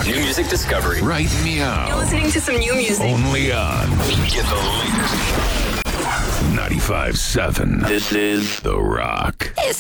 Rock. New music discovery. Right meow. You're listening to some new music. Only on Get the latest. 95.7. This is The Rock. It's